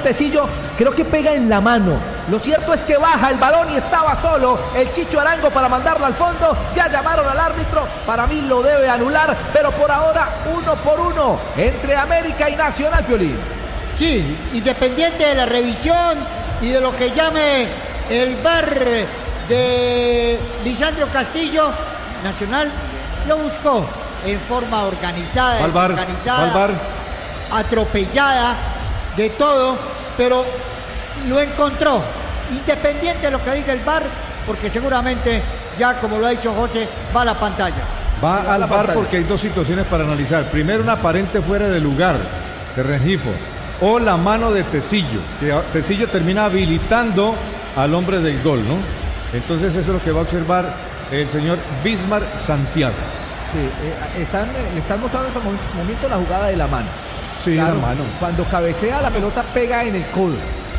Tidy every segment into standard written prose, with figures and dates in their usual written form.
Tecillo, creo que pega en la mano. Lo cierto es que baja el balón y estaba solo el Chicho Arango para mandarla al fondo. Ya llamaron al árbitro, para mí lo debe anular, pero por ahora 1-1 entre América y Nacional, Piolín. Sí, independiente de la revisión y de lo que llame el VAR de Lisandro Castillo, Nacional lo buscó en forma organizada, atropellada, de todo, pero lo encontró, independiente de lo que diga el VAR, porque seguramente ya, como lo ha dicho José, va a la pantalla. Va al VAR porque hay dos situaciones para analizar. Primero, una aparente fuera de lugar de Rengifo, o la mano de Tecillo, que Tecillo termina habilitando al hombre del gol, ¿no? Entonces eso es lo que va a observar el señor Bismar Santiago. Sí, le están mostrando en este momento la jugada de la mano. Sí, claro, la mano. Cuando cabecea la pelota pega en el codo.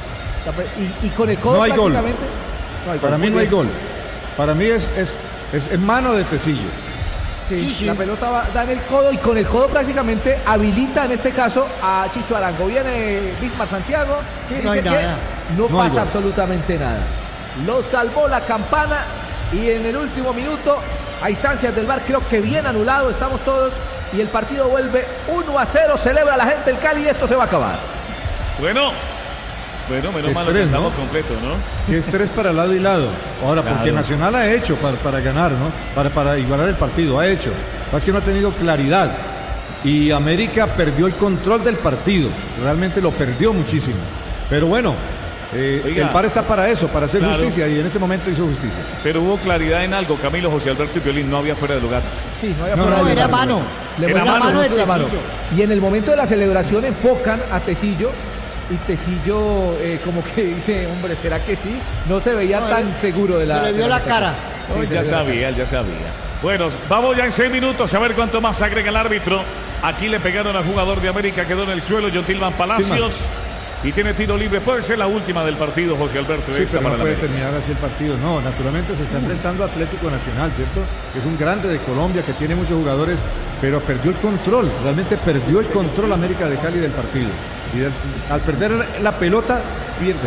Y con el codo no hay gol. No hay gol. Para mí no hay gol. Para mí es mano de Tecillo. Sí. La pelota da en el codo y con el codo prácticamente habilita en este caso a Chicho Arango. Viene Bismar Santiago. Sí, no hay nada. No pasa absolutamente nada. Lo salvó la campana y en el último minuto, a instancias del VAR, creo que bien anulado, estamos todos, y el partido vuelve 1-0, celebra la gente del Cali y esto se va a acabar. Bueno, menos mal que estamos completo, ¿no? Qué estrés para lado y lado. Ahora, claro, porque Nacional ha hecho para ganar, ¿no? Para igualar el partido, ha hecho. Es que no ha tenido claridad. Y América perdió el control del partido. Realmente lo perdió muchísimo. Pero bueno, el VAR está para eso, para hacer justicia, y en este momento hizo justicia. Pero hubo claridad en algo, Camilo, José Alberto y Piolín, no había fuera de lugar. Sí, no había fuera de lugar. Era mano. Era mano de Tecillo. Y en el momento de la celebración enfocan a Tecillo. Y Tecillo como que dice, hombre, ¿será que sí? No se veía tan seguro de la... Se le vio la cara. Sí, él ya sabía. Bueno, vamos ya en 6 minutos a ver cuánto más agrega el árbitro. Aquí le pegaron al jugador de América, quedó en el suelo, Jontilman Palacios. Y tiene tiro libre. Puede ser la última del partido, José Alberto. Sí, pero no puede terminar así el partido. No, naturalmente se está enfrentando a Atlético Nacional, ¿cierto? Es un grande de Colombia que tiene muchos jugadores, pero perdió el control. Realmente perdió el control América de Cali del partido. Y al perder la pelota, pierde.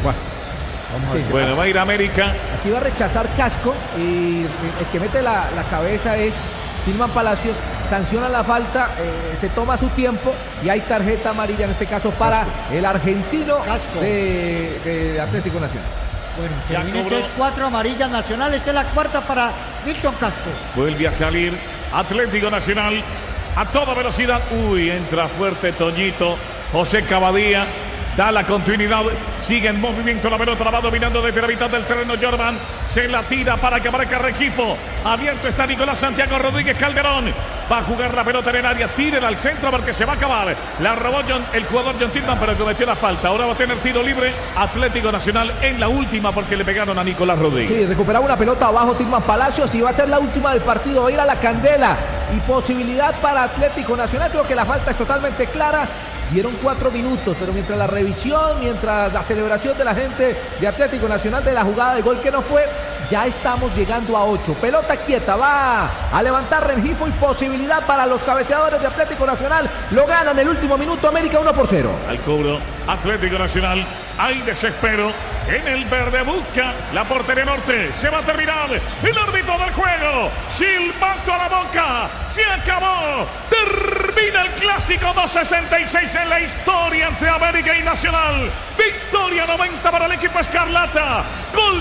Bueno, va a ir América. Aquí va a rechazar Casco y el que mete la cabeza es Tilman Palacios. Sanciona la falta, se toma su tiempo y hay tarjeta amarilla en este caso para el argentino de Atlético Nacional. Bueno, termina entonces 4 amarillas Nacional. Esta es la cuarta para Milton Casco. Vuelve a salir Atlético Nacional a toda velocidad. Entra fuerte Toñito. José Cavadía da la continuidad, sigue en movimiento la pelota, la va dominando desde la mitad del terreno Jordan, se la tira para que marque Rengifo, abierto está Nicolás Santiago Rodríguez Calderón, va a jugar la pelota en el área, tírela al centro porque se va a acabar, la robó el jugador John Tillman pero cometió la falta, ahora va a tener tiro libre Atlético Nacional en la última porque le pegaron a Nicolás Rodríguez. Sí, recuperaba una pelota abajo Tilman Palacios y va a ser la última del partido, va a ir a la candela y posibilidad para Atlético Nacional, creo que la falta es totalmente clara. Dieron 4 minutos, pero mientras la revisión, mientras la celebración de la gente de Atlético Nacional de la jugada de gol que no fue, ya estamos llegando a 8. Pelota quieta, va a levantar Rengifo y posibilidad para los cabeceadores de Atlético Nacional. Lo ganan el último minuto, América 1-0. Al cobro, Atlético Nacional, hay desespero en el verde, busca la portería norte, se va a terminar el árbitro del juego, silbato a la boca, se acabó, termina el clásico 266 en la historia entre América y Nacional, victoria 90 para el equipo Escarlata, gol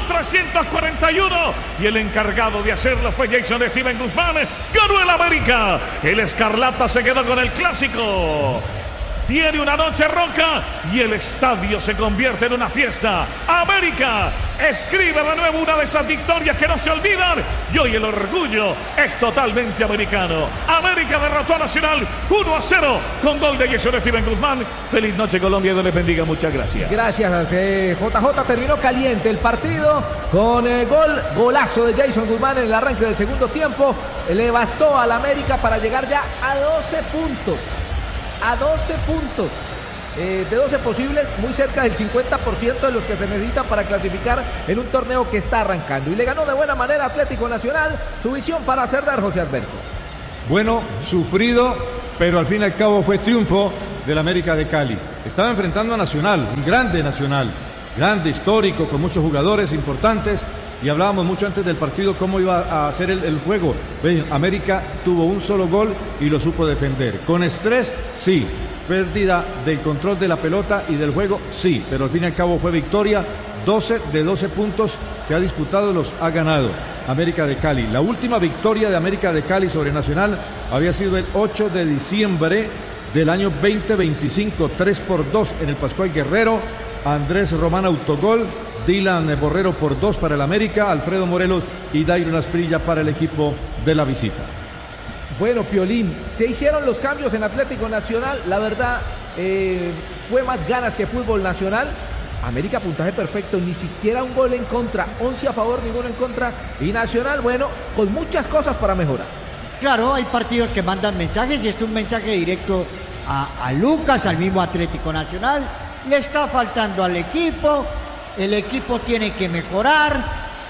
341 y el encargado de hacerlo fue Jason Steven Guzmán, ganó el América, el Escarlata se quedó con el clásico. Tiene una noche roca y el estadio se convierte en una fiesta. América escribe de nuevo una de esas victorias que no se olvidan y hoy el orgullo es totalmente americano. América derrotó a Nacional 1-0 con gol de Jason Steven Guzmán. Feliz noche Colombia, Dios les bendiga, muchas gracias. Gracias, JJ. Terminó caliente el partido con golazo de Jason Guzmán en el arranque del segundo tiempo. Le bastó al América para llegar ya a 12 puntos. A 12 puntos de 12 posibles, muy cerca del 50% de los que se necesitan para clasificar en un torneo que está arrancando. Y le ganó de buena manera Atlético Nacional. Su visión para cerrar, José Alberto. Bueno, sufrido, pero al fin y al cabo fue triunfo del América de Cali. Estaba enfrentando a Nacional, un grande Nacional, grande, histórico, con muchos jugadores importantes, y hablábamos mucho antes del partido cómo iba a ser el juego. Ven, América tuvo un solo gol y lo supo defender. Con estrés, sí. Pérdida del control de la pelota y del juego, sí. Pero al fin y al cabo fue victoria. 12 de 12 puntos que ha disputado los ha ganado América de Cali. La última victoria de América de Cali sobre Nacional había sido el 8 de diciembre del año 2025, 3-2 en el Pascual Guerrero. Andrés Román autogol, Dylan Borrero por 2 para el América, Alfredo Morelos y Dairon Asprilla para el equipo de la visita. Bueno, Piolín, se hicieron los cambios en Atlético Nacional, la verdad fue más ganas que fútbol nacional. América puntaje perfecto, ni siquiera un gol en contra, 11 a favor, ninguno en contra, y Nacional, bueno, con muchas cosas para mejorar. Claro, hay partidos que mandan mensajes y este es un mensaje directo a Lucas, al mismo Atlético Nacional. Le está faltando al equipo, el equipo tiene que mejorar,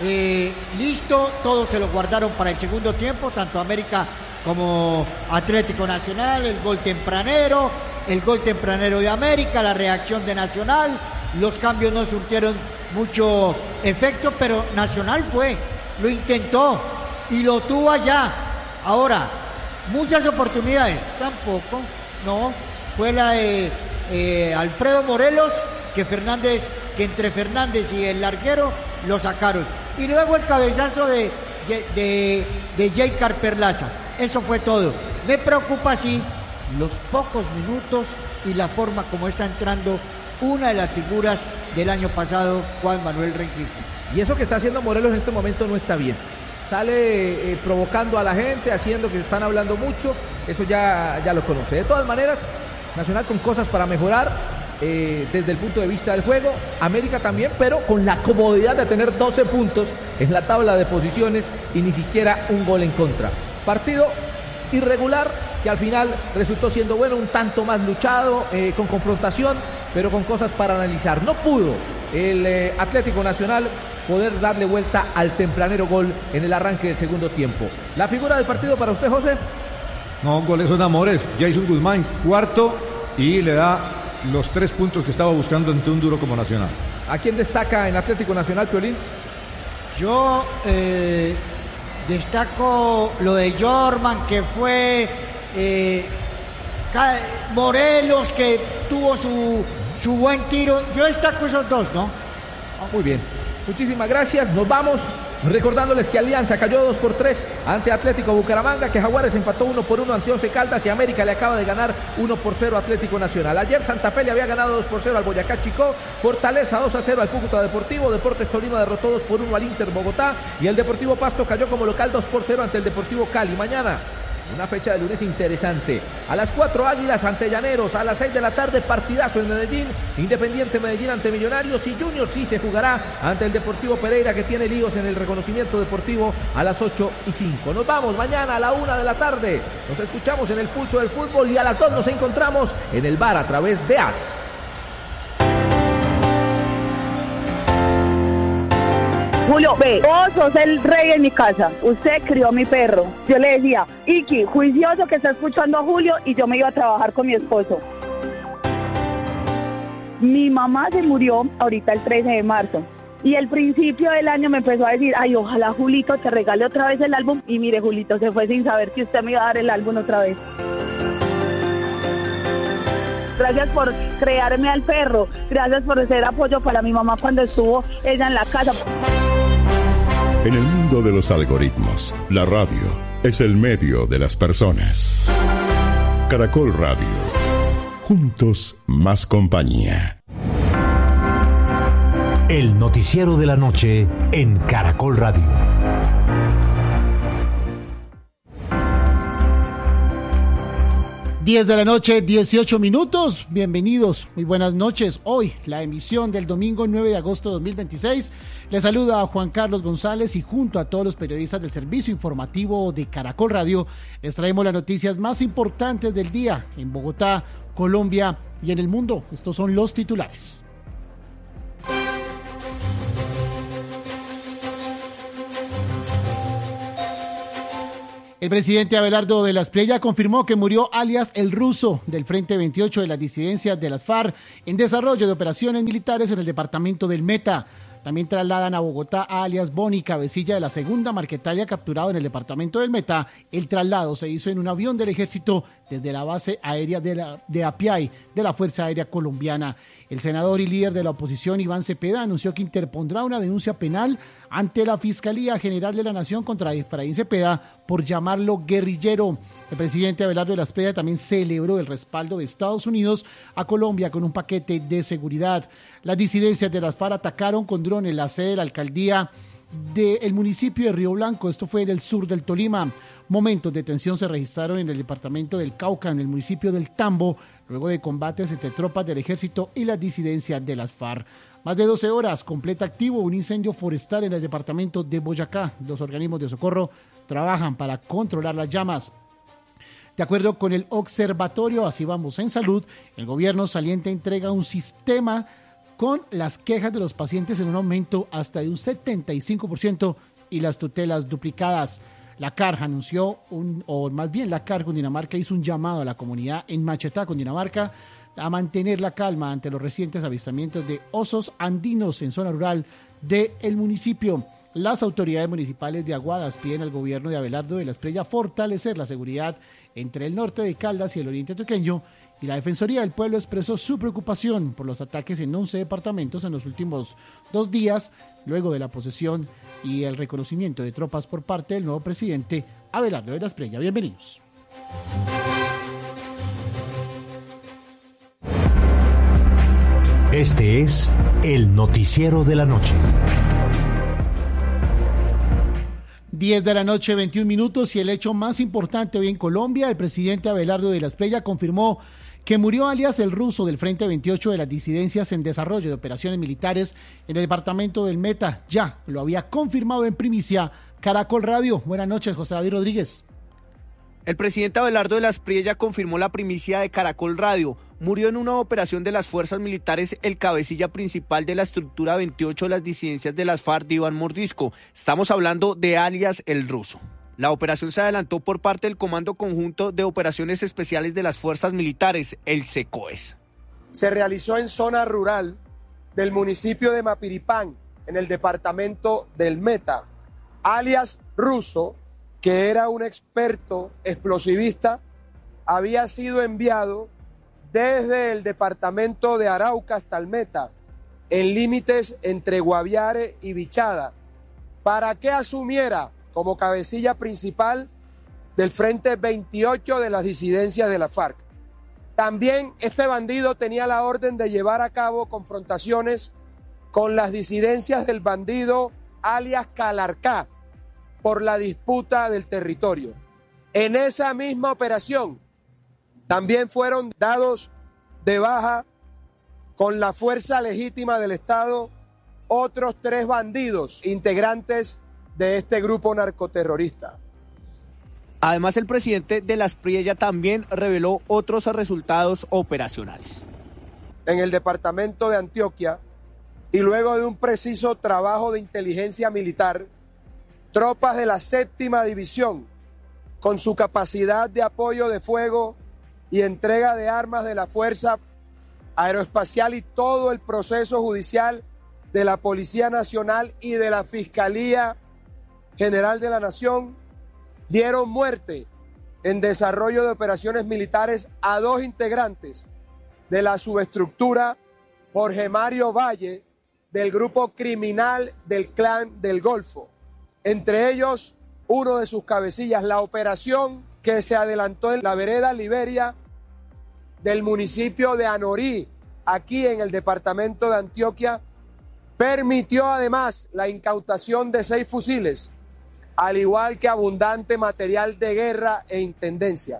listo, todos se lo guardaron para el segundo tiempo, tanto América como Atlético Nacional, el gol tempranero de América, la reacción de Nacional. Los cambios no surtieron mucho efecto, pero Nacional lo intentó y lo tuvo allá. Ahora, muchas oportunidades, tampoco, no, fue la de Alfredo Morelos, que entre Fernández y el larguero lo sacaron. Y luego el cabezazo de Jaycar Perlaza. Eso fue todo. Me preocupa, sí, los pocos minutos y la forma como está entrando una de las figuras del año pasado, Juan Manuel Rengifo. Y eso que está haciendo Morelos en este momento no está bien. Sale provocando a la gente, haciendo que están hablando mucho. Eso ya lo conoce. De todas maneras, Nacional con cosas para mejorar desde el punto de vista del juego. América también, pero con la comodidad de tener 12 puntos en la tabla de posiciones y ni siquiera un gol en contra. Partido irregular que al final resultó siendo bueno, un tanto más luchado, con confrontación, pero con cosas para analizar. No pudo el Atlético Nacional poder darle vuelta al tempranero gol en el arranque del segundo tiempo. ¿La figura del partido para usted, José? No, goles son amores. Jason Guzmán, cuarto, y le da los 3 puntos que estaba buscando ante un duro como Nacional. ¿A quién destaca en Atlético Nacional, Piolín? Yo destaco lo de Jorman, que fue Morelos, que tuvo su buen tiro. Yo destaco esos dos, ¿no? Muy bien, muchísimas gracias. Nos vamos recordándoles que Alianza cayó 2-3 ante Atlético Bucaramanga, que Jaguares empató 1-1 ante Once Caldas y América le acaba de ganar 1-0 a Atlético Nacional. Ayer Santa Fe le había ganado 2-0 al Boyacá Chicó, Fortaleza 2-0 al Cúcuta Deportivo, Deportes Tolima derrotó 2-1 al Inter Bogotá y el Deportivo Pasto cayó como local 2-0 ante el Deportivo Cali. Mañana una fecha de lunes interesante. A las 4 Águilas ante Llaneros, a las 6 de la tarde partidazo en Medellín, Independiente Medellín ante Millonarios y Junior sí se jugará ante el Deportivo Pereira, que tiene líos en el reconocimiento deportivo, a las 8:05. Nos vamos mañana a la 1 de la tarde. Nos escuchamos en el Pulso del Fútbol y a las 2 nos encontramos en el bar a través de AS. Julio, ve, vos sos el rey en mi casa, usted crió a mi perro. Yo le decía, Iki, juicioso que está escuchando a Julio, y yo me iba a trabajar con mi esposo. Mi mamá se murió ahorita el 13 de marzo. Y el principio del año me empezó a decir, ay, ojalá Julito te regale otra vez el álbum. Y mire, Julito se fue sin saber que usted me iba a dar el álbum otra vez. Gracias por crearme al perro, gracias por ser apoyo para mi mamá cuando estuvo ella en la casa. En el mundo de los algoritmos, la radio es el medio de las personas. Caracol Radio. Juntos, más compañía. El noticiero de la noche en Caracol Radio. Diez de la noche, 18 minutos. Bienvenidos, muy buenas noches. Hoy, la emisión del domingo 9 de agosto de 2026. Les saluda a Juan Carlos González y junto a todos los periodistas del servicio informativo de Caracol Radio, les traemos las noticias más importantes del día en Bogotá, Colombia y en el mundo. Estos son los titulares. El presidente Abelardo de la Espriella confirmó que murió alias El Ruso del Frente 28 de las disidencias de las FARC en desarrollo de operaciones militares en el departamento del Meta. También trasladan a Bogotá a alias Boni, cabecilla de la segunda Marquetalia capturado en el departamento del Meta. El traslado se hizo en un avión del ejército desde la base aérea de Apiay de la Fuerza Aérea Colombiana. El senador y líder de la oposición, Iván Cepeda, anunció que interpondrá una denuncia penal ante la Fiscalía General de la Nación contra Efraín Cepeda por llamarlo guerrillero. El presidente Abelardo de la Espriella también celebró el respaldo de Estados Unidos a Colombia con un paquete de seguridad. Las disidencias de las FARC atacaron con drones la sede de la alcaldía del municipio de Río Blanco. Esto fue en el sur del Tolima. Momentos de tensión se registraron en el departamento del Cauca, en el municipio del Tambo, luego de combates entre tropas del ejército y las disidencias de las FARC. Más de 12 horas, completa activo un incendio forestal en el departamento de Boyacá. Los organismos de socorro trabajan para controlar las llamas. De acuerdo con el Observatorio Así Vamos en Salud, el gobierno saliente entrega un sistema con las quejas de los pacientes en un aumento hasta de un 75% y las tutelas duplicadas. La CAR anunció, la CAR Cundinamarca hizo un llamado a la comunidad en Machetá, Cundinamarca, a mantener la calma ante los recientes avistamientos de osos andinos en zona rural del municipio. Las autoridades municipales de Aguadas piden al gobierno de Abelardo de la Espriella fortalecer la seguridad entre el norte de Caldas y el oriente antioqueño, y la Defensoría del Pueblo expresó su preocupación por los ataques en 11 departamentos en los últimos 2 días, luego de la posesión y el reconocimiento de tropas por parte del nuevo presidente Abelardo de la Espriella. Bienvenidos. Este es el noticiero de la noche. 10 de la noche, 21 minutos, y el hecho más importante hoy en Colombia, el presidente Abelardo de la Espriella confirmó que murió alias El Ruso del Frente 28 de las disidencias en desarrollo de operaciones militares en el departamento del Meta. Ya lo había confirmado en primicia Caracol Radio. Buenas noches, José David Rodríguez. El presidente Abelardo de la Espriella confirmó la primicia de Caracol Radio. Murió en una operación de las fuerzas militares el cabecilla principal de la estructura 28 de las disidencias de las FARC, Iván Mordisco. Estamos hablando de alias El Ruso. La operación se adelantó por parte del Comando Conjunto de Operaciones Especiales de las Fuerzas Militares, el SECOES. Se realizó en zona rural del municipio de Mapiripán, en el departamento del Meta. Alias Ruso, que era un experto explosivista, había sido enviado desde el departamento de Arauca hasta el Meta, en límites entre Guaviare y Bichada, para que asumiera como cabecilla principal del Frente 28 de las disidencias de la FARC. También este bandido tenía la orden de llevar a cabo confrontaciones con las disidencias del bandido alias Calarcá por la disputa del territorio. En esa misma operación también fueron dados de baja con la fuerza legítima del Estado otros 3 bandidos integrantes de este grupo narcoterrorista. Además, el presidente de la Espriella también reveló otros resultados operacionales. En el departamento de Antioquia, y luego de un preciso trabajo de inteligencia militar, tropas de la 7ª División, con su capacidad de apoyo de fuego y entrega de armas de la Fuerza Aeroespacial y todo el proceso judicial de la Policía Nacional y de la Fiscalía General de la Nación, dieron muerte en desarrollo de operaciones militares a 2 integrantes de la subestructura Jorge Mario Valle del grupo criminal del Clan del Golfo. Entre ellos, uno de sus cabecillas. La operación que se adelantó en la vereda Liberia del municipio de Anorí, aquí en el departamento de Antioquia, permitió además la incautación de 6 fusiles, al igual que abundante material de guerra e intendencia.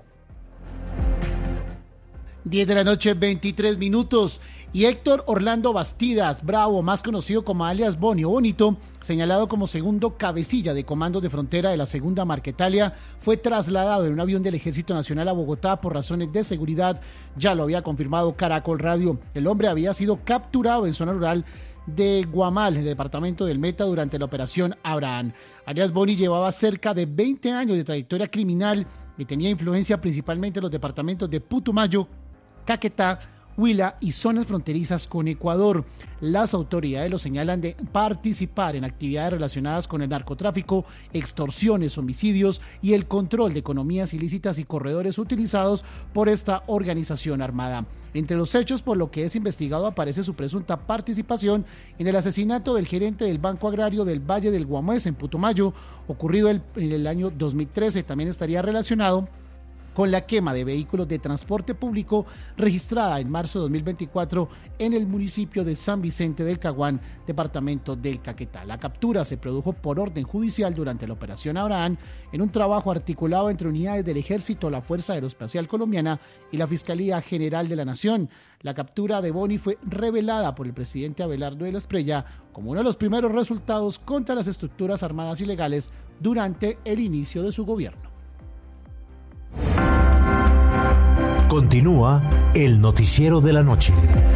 10 de la noche, 23 minutos. Y Héctor Orlando Bastidas Bravo, más conocido como alias Boni o Bonito, señalado como segundo cabecilla de comandos de frontera de la segunda Marquetalia, fue trasladado en un avión del Ejército Nacional a Bogotá por razones de seguridad. Ya lo había confirmado Caracol Radio. El hombre había sido capturado en zona rural de Guamal, en el departamento del Meta, durante la operación Abraham. Alias Boni llevaba cerca de 20 años de trayectoria criminal y tenía influencia principalmente en los departamentos de Putumayo, Caquetá, Huila y zonas fronterizas con Ecuador. Las autoridades lo señalan de participar en actividades relacionadas con el narcotráfico, extorsiones, homicidios y el control de economías ilícitas y corredores utilizados por esta organización armada. Entre los hechos por lo que es investigado aparece su presunta participación en el asesinato del gerente del Banco Agrario del Valle del Guamués en Putumayo, ocurrido en el año 2013. También estaría relacionado con la quema de vehículos de transporte público registrada en marzo de 2024 en el municipio de San Vicente del Caguán, departamento del Caquetá. La captura se produjo por orden judicial durante la operación Abraham, en un trabajo articulado entre unidades del Ejército, la Fuerza Aeroespacial Colombiana y la Fiscalía General de la Nación. La captura de Boni fue revelada por el presidente Abelardo de la Espriella como uno de los primeros resultados contra las estructuras armadas ilegales durante el inicio de su gobierno. Continúa el noticiero de la noche.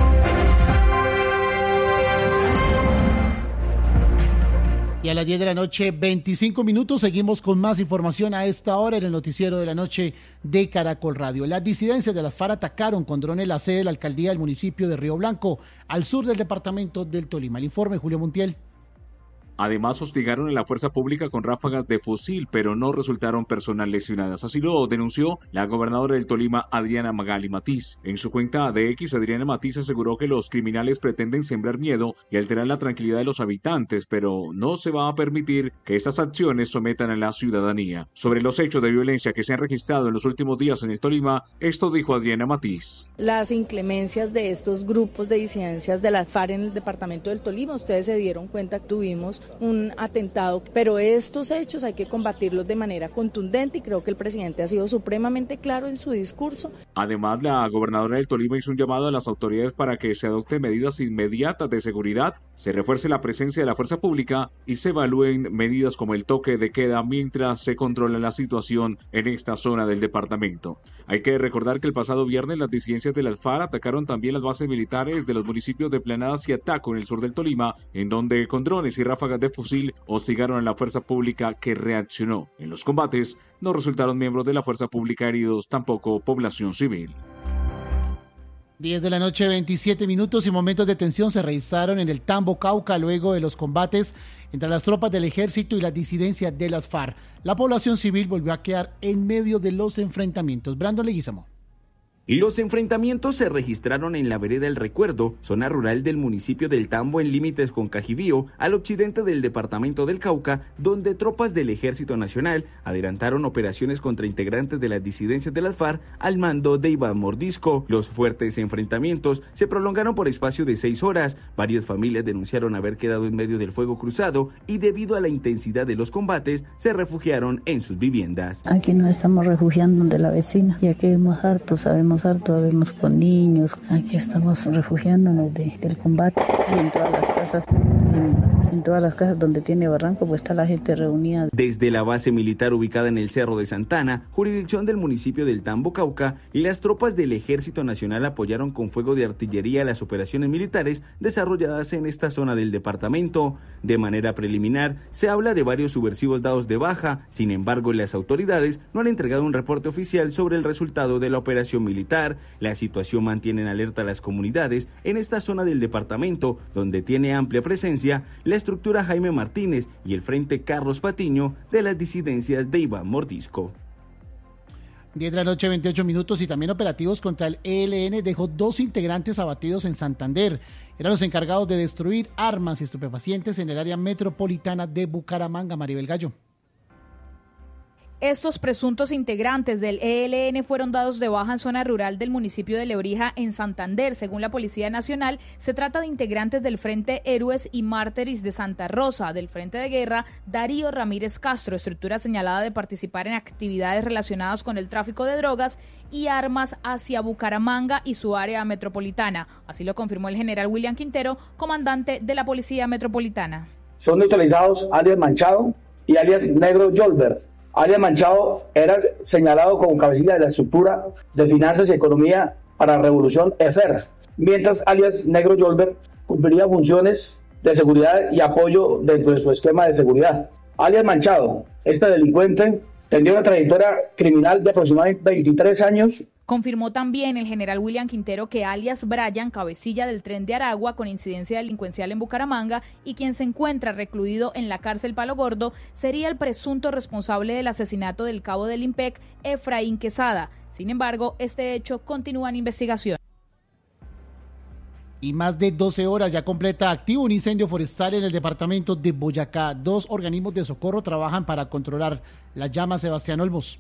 Y a las 10 de la noche, 25 minutos, seguimos con más información a esta hora en el noticiero de la noche de Caracol Radio. Las disidencias de las FARC atacaron con drones la sede de la alcaldía del municipio de Río Blanco, al sur del departamento del Tolima. El informe, Julio Montiel. Además, hostigaron a la fuerza pública con ráfagas de fusil, pero no resultaron personas lesionadas. Así lo denunció la gobernadora del Tolima, Adriana Magali Matiz. En su cuenta de X, Adriana Matiz aseguró que los criminales pretenden sembrar miedo y alterar la tranquilidad de los habitantes, pero no se va a permitir que estas acciones sometan a la ciudadanía. Sobre los hechos de violencia que se han registrado en los últimos días en el Tolima, esto dijo Adriana Matiz. Las inclemencias de estos grupos de disidencias de las FARC en el departamento del Tolima, ustedes se dieron cuenta que tuvimos un atentado, pero estos hechos hay que combatirlos de manera contundente y creo que el presidente ha sido supremamente claro en su discurso. Además, la gobernadora del Tolima hizo un llamado a las autoridades para que se adopten medidas inmediatas de seguridad, se refuerce la presencia de la fuerza pública y se evalúen medidas como el toque de queda mientras se controla la situación en esta zona del departamento. Hay que recordar que el pasado viernes las disidencias de las FARC atacaron también las bases militares de los municipios de Planadas y Ataco en el sur del Tolima, en donde con drones y ráfagas de fusil hostigaron a la fuerza pública que reaccionó. En los combates no resultaron miembros de la fuerza pública heridos, tampoco población civil. 10 de la noche, 27 minutos y momentos de tensión se registraron en el Tambo, Cauca, luego de los combates entre las tropas del ejército y las disidencias de las FARC. La población civil volvió a quedar en medio de los enfrentamientos. Brandon Leguizamo. Los enfrentamientos se registraron en la vereda El Recuerdo, zona rural del municipio del Tambo en límites con Cajibío, al occidente del departamento del Cauca, donde tropas del Ejército Nacional adelantaron operaciones contra integrantes de las disidencias de las FARC al mando de Iván Mordisco. Los fuertes enfrentamientos se prolongaron por espacio de 6 horas. Varias familias denunciaron haber quedado en medio del fuego cruzado y debido a la intensidad de los combates se refugiaron en sus viviendas. Aquí nos estamos refugiando donde la vecina y aquí vemos harto, vemos con niños, aquí estamos refugiándonos del combate y en todas las casas donde tiene barranco pues está la gente reunida. Desde la base militar ubicada en el Cerro de Santana, jurisdicción del municipio del Tambo, Cauca, las tropas del Ejército Nacional apoyaron con fuego de artillería las operaciones militares desarrolladas en esta zona del departamento. De manera preliminar, se habla de varios subversivos dados de baja, sin embargo las autoridades no han entregado un reporte oficial sobre el resultado de la operación militar. La situación mantiene en alerta a las comunidades en esta zona del departamento, donde tiene amplia presencia la estructura Jaime Martínez y el Frente Carlos Patiño de las disidencias de Iván Mordisco. 10 de la noche, 28 minutos y también operativos contra el ELN dejó 2 integrantes abatidos en Santander. Eran los encargados de destruir armas y estupefacientes en el área metropolitana de Bucaramanga. Maribel Gallo. Estos presuntos integrantes del ELN fueron dados de baja en zona rural del municipio de Lebrija, en Santander. Según la Policía Nacional, se trata de integrantes del Frente Héroes y Mártires de Santa Rosa, del Frente de Guerra Darío Ramírez Castro, estructura señalada de participar en actividades relacionadas con el tráfico de drogas y armas hacia Bucaramanga y su área metropolitana. Así lo confirmó el general William Quintero, comandante de la Policía Metropolitana. Son neutralizados alias Manchado y alias Negro Yolver. Alias Manchado era señalado como cabecilla de la estructura de finanzas y economía para la revolución EFER, mientras alias Negro Yolver cumpliría funciones de seguridad y apoyo dentro de su esquema de seguridad. Alias Manchado, este delincuente, tendría una trayectoria criminal de aproximadamente 23 años. Confirmó también el general William Quintero que alias Brian, cabecilla del Tren de Aragua con incidencia delincuencial en Bucaramanga y quien se encuentra recluido en la cárcel Palo Gordo, sería el presunto responsable del asesinato del cabo del IMPEC, Efraín Quesada. Sin embargo, este hecho continúa en investigación. Y más de 12 horas ya completa activo un incendio forestal en el departamento de Boyacá. 2 organismos de socorro trabajan para controlar las llamas. Sebastián Olmos.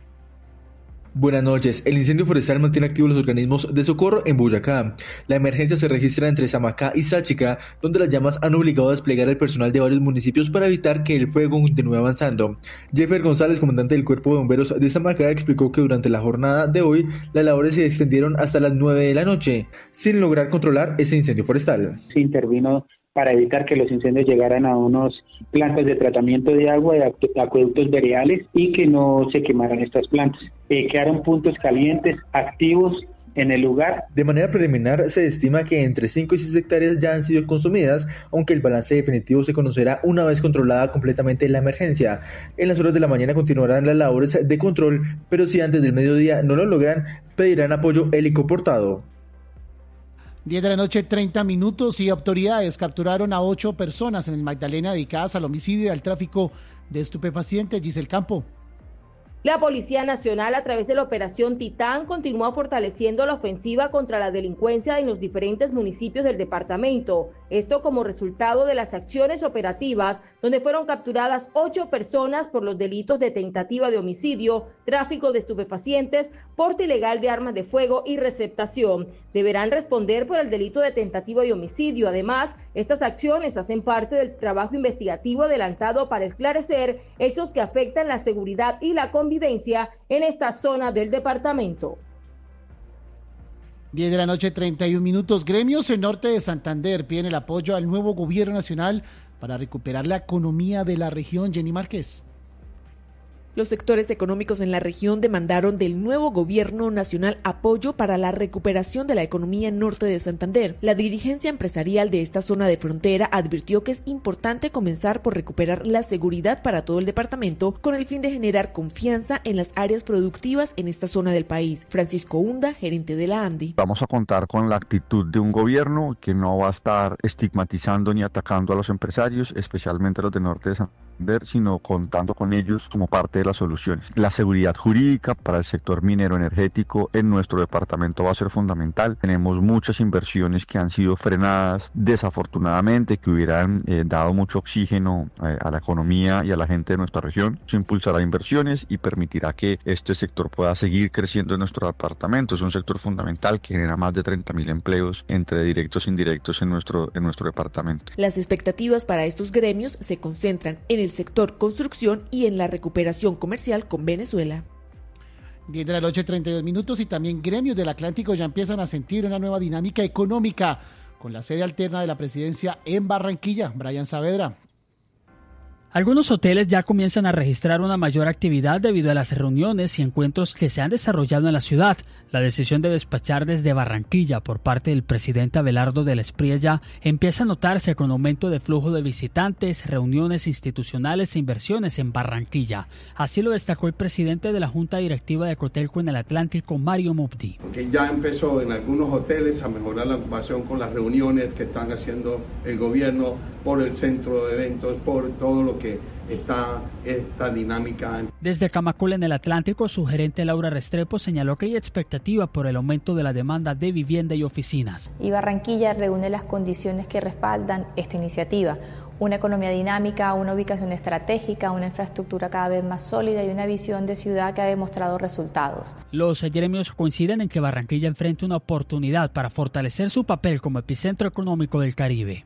Buenas noches. El incendio forestal mantiene activos los organismos de socorro en Boyacá. La emergencia se registra entre Samacá y Sáchica, donde las llamas han obligado a desplegar el personal de varios municipios para evitar que el fuego continúe avanzando. Jeffer González, comandante del Cuerpo de Bomberos de Samacá, explicó que durante la jornada de hoy las labores se extendieron hasta las 9 de la noche, sin lograr controlar ese incendio forestal. Se intervino para evitar que los incendios llegaran a unos plantas de tratamiento de agua, de acueductos veredales y que no se quemaran estas plantas. Quedaron puntos calientes activos en el lugar. De manera preliminar se estima que entre 5 y 6 hectáreas ya han sido consumidas, aunque el balance definitivo se conocerá una vez controlada completamente la emergencia. En las horas de la mañana continuarán las labores de control, pero si antes del mediodía no lo logran, pedirán apoyo helicoportado. 10 de la noche, 30 minutos y autoridades capturaron a 8 personas en el Magdalena dedicadas al homicidio y al tráfico de estupefacientes. Giselle Campo. La Policía Nacional, a través de la Operación Titán, continúa fortaleciendo la ofensiva contra la delincuencia en los diferentes municipios del departamento. Esto como resultado de las acciones operativas, donde fueron capturadas 8 personas por los delitos de tentativa de homicidio, tráfico de estupefacientes, porte ilegal de armas de fuego y receptación. Deberán responder por el delito de tentativa de homicidio. Además, estas acciones hacen parte del trabajo investigativo adelantado para esclarecer hechos que afectan la seguridad y la convivencia en esta zona del departamento. 10 de la noche, 31 minutos. Gremios en norte de Santander piden el apoyo al nuevo gobierno nacional para recuperar la economía de la región. Jenny Márquez. Los sectores económicos en la región demandaron del nuevo gobierno nacional apoyo para la recuperación de la economía norte de Santander. La dirigencia empresarial de esta zona de frontera advirtió que es importante comenzar por recuperar la seguridad para todo el departamento con el fin de generar confianza en las áreas productivas en esta zona del país. Francisco Hunda, gerente de la ANDI. Vamos a contar con la actitud de un gobierno que no va a estar estigmatizando ni atacando a los empresarios, especialmente a los de norte de Santander, sino contando con ellos como parte de las soluciones. La seguridad jurídica para el sector minero energético en nuestro departamento va a ser fundamental. Tenemos muchas inversiones que han sido frenadas desafortunadamente, que hubieran dado mucho oxígeno a la economía y a la gente de nuestra región. Se impulsará inversiones y permitirá que este sector pueda seguir creciendo en nuestro departamento. Es un sector fundamental que genera más de 30.000 empleos entre directos e indirectos en nuestro departamento. Las expectativas para estos gremios se concentran en el sector construcción y en la recuperación comercial con Venezuela. 10 de la noche, 32 minutos y también gremios del Atlántico ya empiezan a sentir una nueva dinámica económica con la sede alterna de la presidencia en Barranquilla. Brian Saavedra. Algunos hoteles ya comienzan a registrar una mayor actividad debido a las reuniones y encuentros que se han desarrollado en la ciudad. La decisión de despachar desde Barranquilla por parte del presidente Abelardo de la Espriella empieza a notarse con aumento de flujo de visitantes, reuniones institucionales e inversiones en Barranquilla. Así lo destacó el presidente de la Junta Directiva de Cotelco en el Atlántico, Mario Mubdi. Que ya empezó en algunos hoteles a mejorar la ocupación con las reuniones que están haciendo el gobierno por el centro de eventos, por todo lo que está esta dinámica. Desde Camacol en el Atlántico, su gerente Laura Restrepo señaló que hay expectativa por el aumento de la demanda de vivienda y oficinas. Y Barranquilla reúne las condiciones que respaldan esta iniciativa. Una economía dinámica, una ubicación estratégica, una infraestructura cada vez más sólida y una visión de ciudad que ha demostrado resultados. Los gremios coinciden en que Barranquilla enfrenta una oportunidad para fortalecer su papel como epicentro económico del Caribe.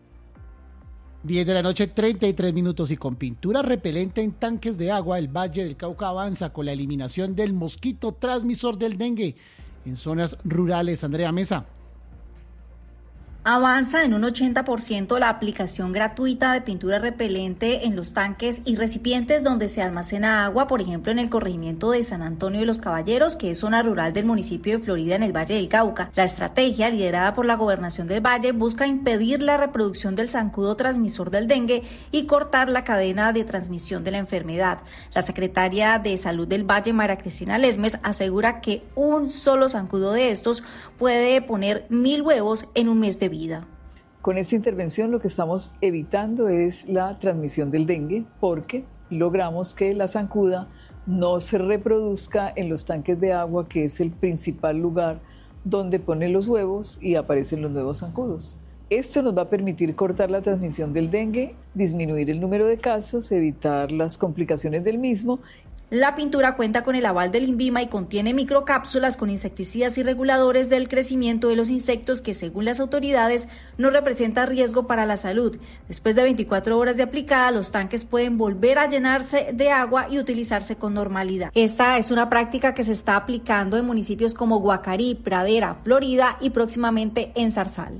10 de la noche, 33 minutos y con pintura repelente en tanques de agua, el Valle del Cauca avanza con la eliminación del mosquito transmisor del dengue en zonas rurales. Andrea Mesa. Avanza en un 80% la aplicación gratuita de pintura repelente en los tanques y recipientes donde se almacena agua, por ejemplo en el corregimiento de San Antonio de los Caballeros, que es zona rural del municipio de Florida en el Valle del Cauca. La estrategia, liderada por la Gobernación del Valle, busca impedir la reproducción del zancudo transmisor del dengue y cortar la cadena de transmisión de la enfermedad. La secretaria de Salud del Valle, María Cristina Lesmes, asegura que un solo zancudo de estos puede poner 1.000 huevos en un mes de vida. Con esta intervención lo que estamos evitando es la transmisión del dengue, porque logramos que la zancuda no se reproduzca en los tanques de agua, que es el principal lugar donde ponen los huevos y aparecen los nuevos zancudos. Esto nos va a permitir cortar la transmisión del dengue, disminuir el número de casos, evitar las complicaciones del mismo. La pintura cuenta con el aval del INVIMA y contiene microcápsulas con insecticidas y reguladores del crecimiento de los insectos que, según las autoridades, no representa riesgo para la salud. Después de 24 horas de aplicada, los tanques pueden volver a llenarse de agua y utilizarse con normalidad. Esta es una práctica que se está aplicando en municipios como Guacarí, Pradera, Florida y próximamente en Zarzal.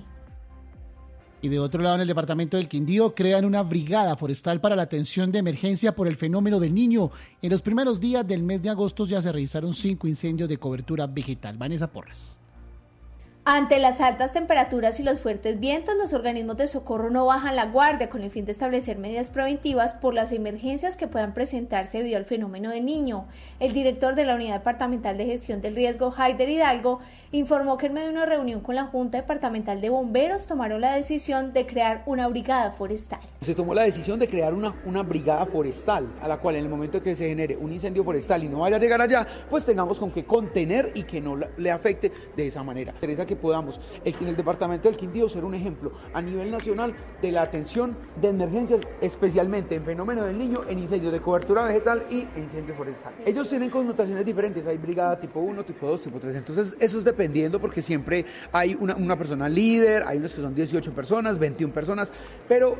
Y de otro lado, en el departamento del Quindío, crean una brigada forestal para la atención de emergencia por el fenómeno del Niño. En los primeros días del mes de agosto ya se registraron 5 incendios de cobertura vegetal. Vanessa Porras. Ante las altas temperaturas y los fuertes vientos, los organismos de socorro no bajan la guardia con el fin de establecer medidas preventivas por las emergencias que puedan presentarse debido al fenómeno del Niño. El director de la Unidad Departamental de Gestión del Riesgo, Haider Hidalgo, informó que en medio de una reunión con la Junta Departamental de Bomberos tomaron la decisión de crear una brigada forestal. Se tomó la decisión de crear una brigada forestal, a la cual en el momento que se genere un incendio forestal y no vaya a llegar allá, pues tengamos con qué contener y que no le afecte de esa manera. Interesa que podamos en el departamento del Quindío ser un ejemplo a nivel nacional de la atención de emergencias, especialmente en fenómeno del Niño, en incendios de cobertura vegetal y en incendios forestales. Ellos tienen connotaciones diferentes, hay brigada tipo 1, tipo 2, tipo 3, entonces eso es dependiendo porque siempre hay una persona líder, hay unos que son 18 personas, 21 personas, pero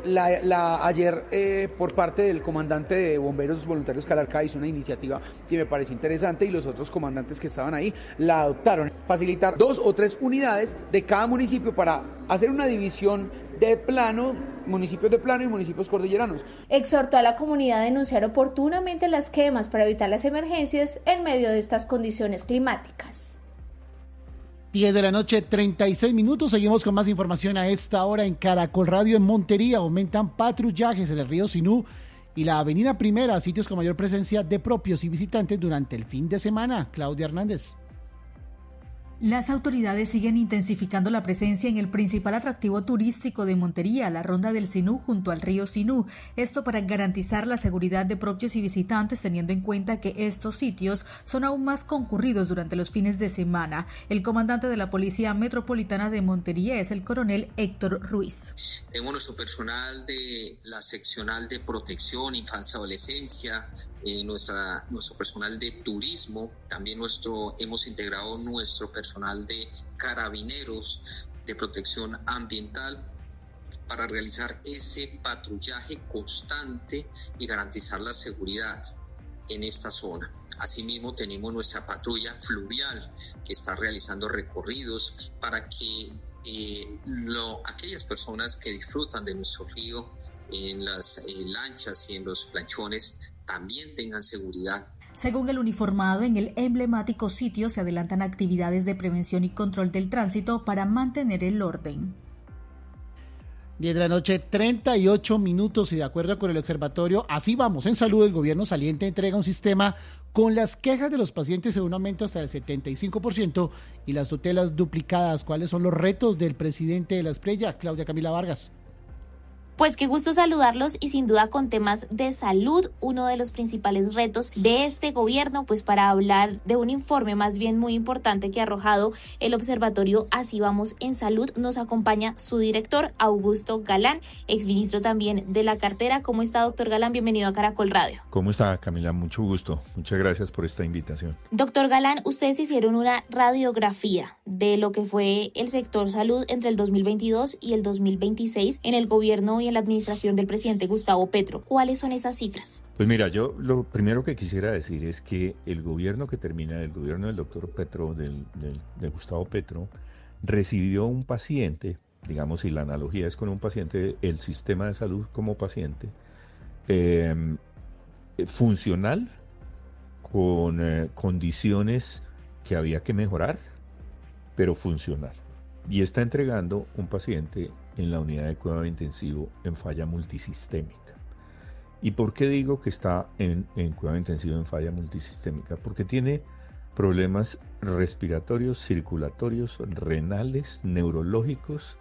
ayer por parte del comandante de Bomberos Voluntarios Calarcá hizo una iniciativa que me pareció interesante y los otros comandantes que estaban ahí la adoptaron, facilitar 2 o 3 unidades de cada municipio para hacer una división de plano, municipios de plano y municipios cordilleranos. Exhortó a la comunidad a denunciar oportunamente las quemas para evitar las emergencias en medio de estas condiciones climáticas. 10 de la noche, 36 minutos. Seguimos con más información a esta hora en Caracol Radio. En Montería aumentan patrullajes en el río Sinú y la avenida Primera, sitios con mayor presencia de propios y visitantes durante el fin de semana. Claudia Hernández. Las autoridades siguen intensificando la presencia en el principal atractivo turístico de Montería, la Ronda del Sinú, junto al río Sinú. Esto para garantizar la seguridad de propios y visitantes, teniendo en cuenta que estos sitios son aún más concurridos durante los fines de semana. El comandante de la Policía Metropolitana de Montería es el coronel Héctor Ruiz. Tenemos nuestro personal de la seccional de protección, infancia, adolescencia, nuestro personal de turismo, también hemos integrado nuestro personal de carabineros de protección ambiental para realizar ese patrullaje constante y garantizar la seguridad en esta zona. Asimismo tenemos nuestra patrulla fluvial que está realizando recorridos para que aquellas personas que disfrutan de nuestro río en las lanchas y en los planchones también tengan seguridad. Según el uniformado, en el emblemático sitio se adelantan actividades de prevención y control del tránsito para mantener el orden. 10 de la noche, 38 minutos, y de acuerdo con el observatorio Así Vamos en Salud, el gobierno saliente entrega un sistema con las quejas de los pacientes en un aumento hasta el 75% y las tutelas duplicadas. ¿Cuáles son los retos del presidente de la Esprella, Claudia Camila Vargas? Pues qué gusto saludarlos y sin duda con temas de salud, uno de los principales retos de este gobierno, pues para hablar de un informe más bien muy importante que ha arrojado el observatorio Así Vamos en Salud, nos acompaña su director Augusto Galán, exministro también de la cartera. ¿Cómo está, doctor Galán? Bienvenido a Caracol Radio. ¿Cómo está, Camila? Mucho gusto. Muchas gracias por esta invitación. Doctor Galán, ustedes hicieron una radiografía de lo que fue el sector salud entre el 2022 y el 2026 en el gobierno y en la administración del presidente Gustavo Petro. ¿Cuáles son esas cifras? Pues mira, yo lo primero que quisiera decir es que el gobierno que termina, el gobierno del doctor Petro, de Gustavo Petro, recibió un paciente digamos, si la analogía es con un paciente, el sistema de salud como paciente, funcional, con condiciones que había que mejorar, pero funcional. Y está entregando un paciente en la unidad de cuidado intensivo en falla multisistémica. ¿Y por qué digo que está en cuidado intensivo en falla multisistémica? Porque tiene problemas respiratorios, circulatorios, renales, neurológicos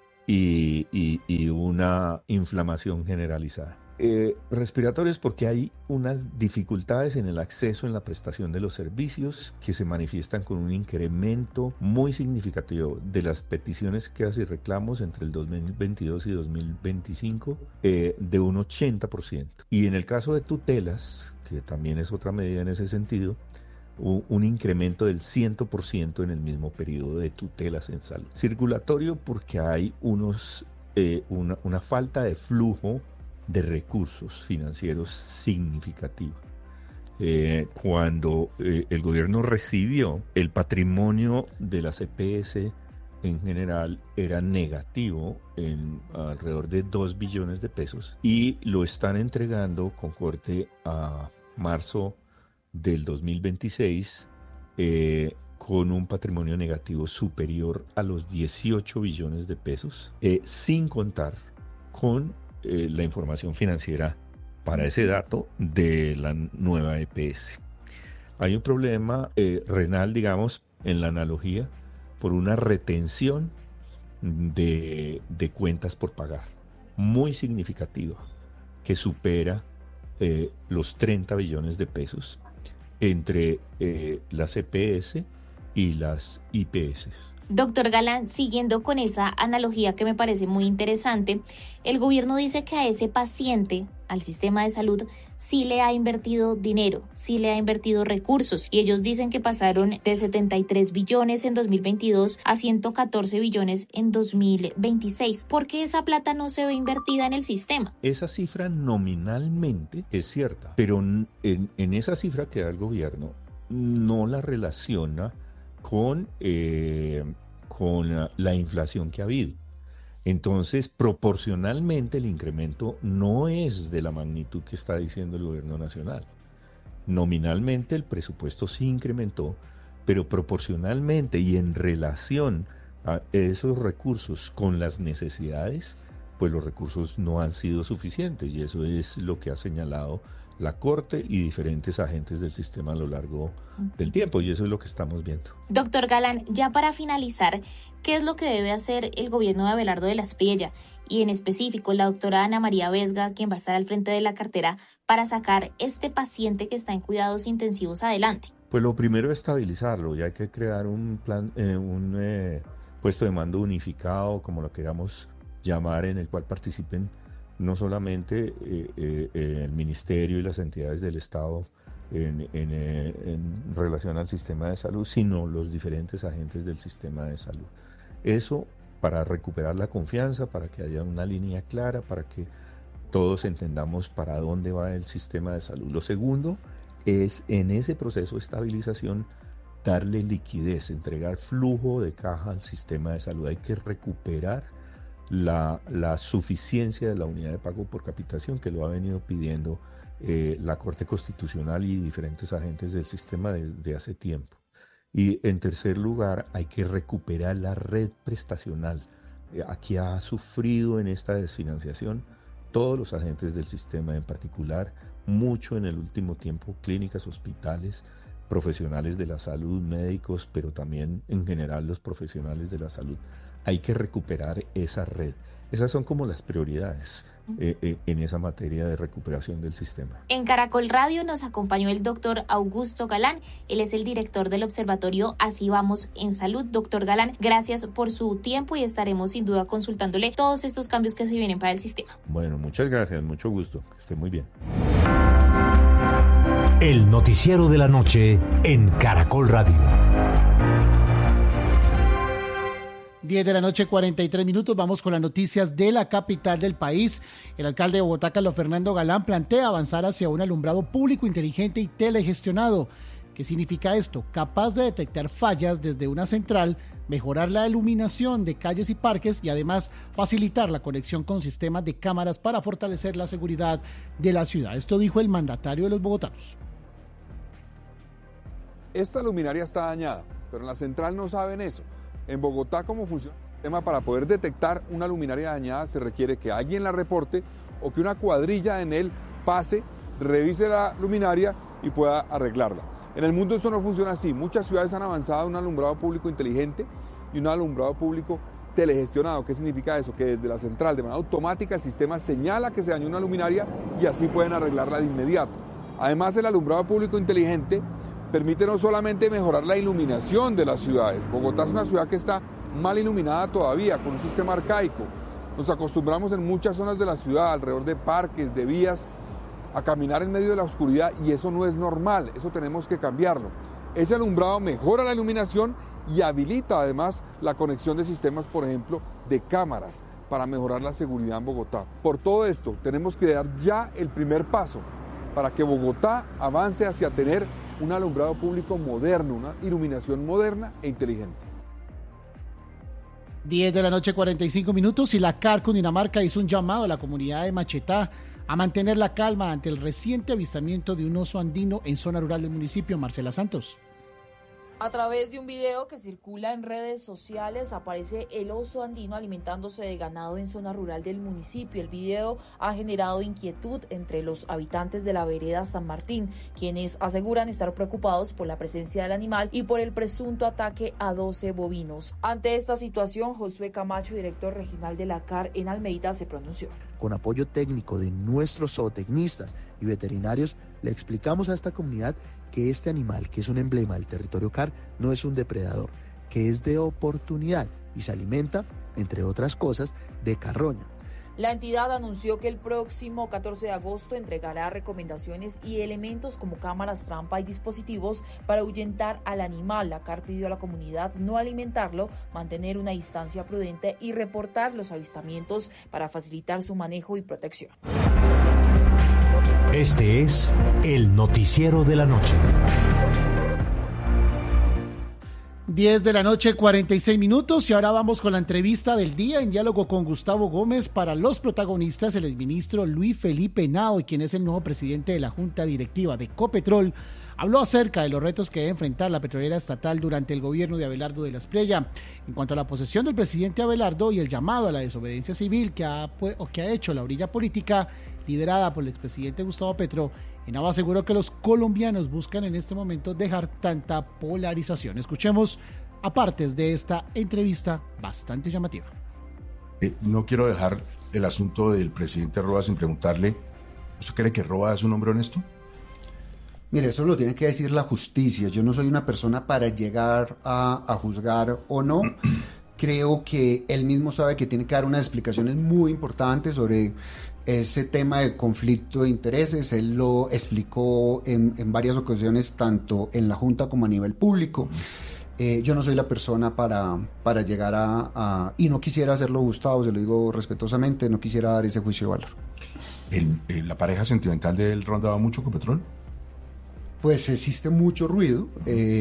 y una inflamación generalizada. Respiratorios porque hay unas dificultades en el acceso en la prestación de los servicios que se manifiestan con un incremento muy significativo de las peticiones, quejas y reclamos entre el 2022 y 2025 de un 80%. Y en el caso de tutelas, que también es otra medida en ese sentido, un incremento del 100% en el mismo periodo de tutelas en salud. Circulatorio porque hay una falta de flujo de recursos financieros significativa. Cuando el gobierno recibió, el patrimonio de las EPS en general era negativo en alrededor de 2 billones de pesos y lo están entregando con corte a marzo del 2026 con un patrimonio negativo superior a los 18 billones de pesos, sin contar con la información financiera para ese dato de la nueva EPS. Hay un problema renal, digamos, en la analogía, por una retención de cuentas por pagar, muy significativa, que supera los 30 billones de pesos entre las EPS y las IPS. Doctor Galán, siguiendo con esa analogía que me parece muy interesante, el gobierno dice que a ese paciente, al sistema de salud, sí le ha invertido dinero, sí le ha invertido recursos, y ellos dicen que pasaron de 73 billones en 2022 a 114 billones en 2026. ¿Por qué esa plata no se ve invertida en el sistema? Esa cifra nominalmente es cierta, pero en esa cifra que da el gobierno no la relaciona con la inflación que ha habido. Entonces, proporcionalmente el incremento no es de la magnitud que está diciendo el gobierno nacional. Nominalmente el presupuesto sí incrementó, pero proporcionalmente y en relación a esos recursos con las necesidades, pues los recursos no han sido suficientes, y eso es lo que ha señalado la Corte y diferentes agentes del sistema a lo largo del tiempo, y eso es lo que estamos viendo. Doctor Galán, ya para finalizar, ¿qué es lo que debe hacer el gobierno de Abelardo de la Espriella y en específico la doctora Ana María Vesga, quien va a estar al frente de la cartera, para sacar este paciente que está en cuidados intensivos adelante? Pues lo primero es estabilizarlo, y hay que crear un plan, puesto de mando unificado, como lo queramos llamar, en el cual participen no solamente el ministerio y las entidades del Estado en relación al sistema de salud, sino los diferentes agentes del sistema de salud. Eso para recuperar la confianza, para que haya una línea clara, para que todos entendamos para dónde va el sistema de salud. Lo segundo es, en ese proceso de estabilización, darle liquidez, entregar flujo de caja al sistema de salud. Hay que recuperar la suficiencia de la unidad de pago por capitación, que lo ha venido pidiendo la Corte Constitucional y diferentes agentes del sistema desde hace tiempo. Y en tercer lugar, hay que recuperar la red prestacional. Aquí ha sufrido en esta desfinanciación todos los agentes del sistema, en particular mucho en el último tiempo clínicas, hospitales, profesionales de la salud, médicos, pero también en general los profesionales de la salud. Hay que recuperar esa red. Esas son como las prioridades en esa materia de recuperación del sistema. En Caracol Radio nos acompañó el doctor Augusto Galán. Él es el director del observatorio Así Vamos en Salud. Doctor Galán, gracias por su tiempo y estaremos sin duda consultándole todos estos cambios que se vienen para el sistema. Bueno, muchas gracias, mucho gusto. Que esté muy bien. El noticiero de la noche en Caracol Radio. 10 de la noche, 43 minutos. Vamos con las noticias de la capital del país. El alcalde de Bogotá, Carlos Fernando Galán, plantea avanzar hacia un alumbrado público inteligente y telegestionado ¿Qué significa esto? Capaz de detectar fallas desde una central, mejorar la iluminación de calles y parques y además facilitar la conexión con sistemas de cámaras para fortalecer la seguridad de la ciudad. Esto dijo el mandatario de los bogotanos. Esta luminaria está dañada, pero en la central no saben eso. En Bogotá, ¿cómo funciona el sistema? Para poder detectar una luminaria dañada se requiere que alguien la reporte o que una cuadrilla en él pase, revise la luminaria y pueda arreglarla. En el mundo eso no funciona así. Muchas ciudades han avanzado a un alumbrado público inteligente y un alumbrado público telegestionado. ¿Qué significa eso? Que desde la central, de manera automática, el sistema señala que se dañó una luminaria y así pueden arreglarla de inmediato. Además, el alumbrado público inteligente permite no solamente mejorar la iluminación de las ciudades. Bogotá es una ciudad que está mal iluminada todavía, con un sistema arcaico. Nos acostumbramos en muchas zonas de la ciudad, alrededor de parques, de vías, a caminar en medio de la oscuridad y eso no es normal, eso tenemos que cambiarlo. Ese alumbrado mejora la iluminación y habilita además la conexión de sistemas, por ejemplo, de cámaras para mejorar la seguridad en Bogotá. Por todo esto, tenemos que dar ya el primer paso para que Bogotá avance hacia tener un alumbrado público moderno, una iluminación moderna e inteligente. 10 de la noche, 45 minutos, y la CAR Cundinamarca hizo un llamado a la comunidad de Machetá a mantener la calma ante el reciente avistamiento de un oso andino en zona rural del municipio. Marcela Santos. A través de un video que circula en redes sociales aparece el oso andino alimentándose de ganado en zona rural del municipio. El video ha generado inquietud entre los habitantes de la vereda San Martín, quienes aseguran estar preocupados por la presencia del animal y por el presunto ataque a 12 bovinos. Ante esta situación, Josué Camacho, director regional de la CAR en Almeida, se pronunció. Con apoyo técnico de nuestros zootecnistas y veterinarios, le explicamos a esta comunidad que este animal, que es un emblema del territorio CAR, no es un depredador, que es de oportunidad y se alimenta, entre otras cosas, de carroña. La entidad anunció que el próximo 14 de agosto entregará recomendaciones y elementos como cámaras trampa y dispositivos para ahuyentar al animal. La CAR pidió a la comunidad no alimentarlo, mantener una distancia prudente y reportar los avistamientos para facilitar su manejo y protección. Este es el noticiero de la noche. 10 de la noche, 46 minutos, y ahora vamos con la entrevista del día en diálogo con Gustavo Gómez. Para los protagonistas, el exministro Luis Felipe Henao, quien es el nuevo presidente de la Junta Directiva de Ecopetrol, habló acerca de los retos que debe enfrentar la petrolera estatal durante el gobierno de Abelardo de la Espriella. En cuanto a la posesión del presidente Abelardo y el llamado a la desobediencia civil que ha hecho la orilla política liderada por el expresidente Gustavo Petro, Henao aseguró que los colombianos buscan en este momento dejar tanta polarización. Escuchemos a partes de esta entrevista bastante llamativa. No quiero dejar el asunto del presidente Roa sin preguntarle, ¿usted cree que Roa es un hombre honesto? Mire, eso lo tiene que decir la justicia. Yo no soy una persona para llegar a juzgar o no. Creo que él mismo sabe que tiene que dar unas explicaciones muy importantes sobre ese tema de conflicto de intereses. Él lo explicó en varias ocasiones, tanto en la Junta como a nivel público. Yo no soy la persona para llegar y no quisiera hacerlo, Gustavo, se lo digo respetuosamente, no quisiera dar ese juicio de valor. ¿La pareja sentimental de él rondaba mucho con Petrol? Pues existe mucho ruido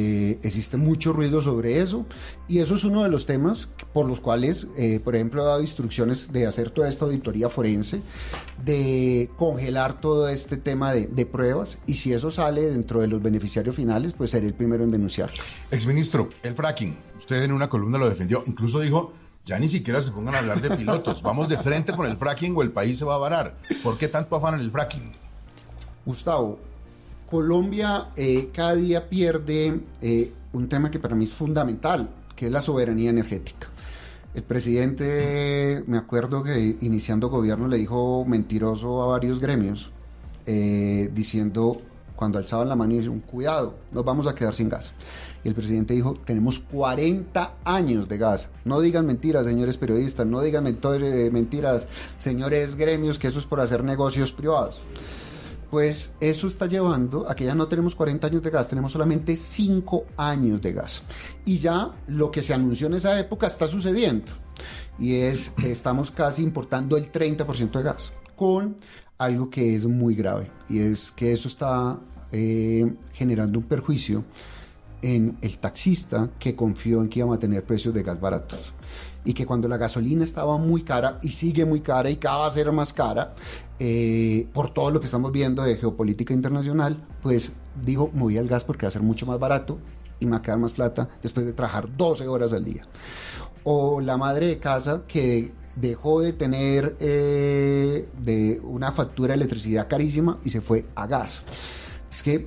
sobre eso, y eso es uno de los temas por los cuales, por ejemplo, he dado instrucciones de hacer toda esta auditoría forense, de congelar todo este tema de pruebas, y si eso sale dentro de los beneficiarios finales, pues seré el primero en denunciarlo. Exministro, el fracking, usted en una columna lo defendió, incluso dijo, ya ni siquiera se pongan a hablar de pilotos, vamos de frente con el fracking o el país se va a varar. ¿Por qué tanto afán en el fracking? Gustavo, Colombia cada día pierde un tema que para mí es fundamental, que es la soberanía energética. El presidente, me acuerdo que iniciando gobierno le dijo mentiroso a varios gremios, diciendo, cuando alzaban la mano y dijeron, cuidado, nos vamos a quedar sin gas. Y el presidente dijo, tenemos 40 años de gas. No digan mentiras, señores periodistas, no digan mentiras, señores gremios, que eso es por hacer negocios privados. Pues eso está llevando a que ya no tenemos 40 años de gas, tenemos solamente 5 años de gas. Y ya lo que se anunció en esa época está sucediendo. Y es que estamos casi importando el 30% de gas, con algo que es muy grave. Y es que eso está generando un perjuicio en el taxista que confió en que íbamos a tener precios de gas baratos. Y que cuando la gasolina estaba muy cara y sigue muy cara y cada vez va a ser más cara, por todo lo que estamos viendo de geopolítica internacional, pues dijo, me voy al gas porque va a ser mucho más barato y me va a quedar más plata después de trabajar 12 horas al día. O la madre de casa que dejó de tener de una factura de electricidad carísima y se fue a gas. Es que